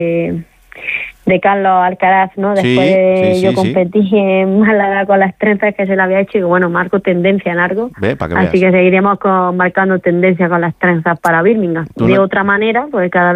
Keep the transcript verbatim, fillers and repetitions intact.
de Carlos Alcaraz, ¿no? Después Sí, de sí, yo sí, competí sí. en Málaga con las trenzas que se le había hecho y bueno, marco tendencia en algo. Ve, para que Así veas. que seguiremos con, marcando tendencia con las trenzas para Birmingham. Tú De no- otra manera, pues cada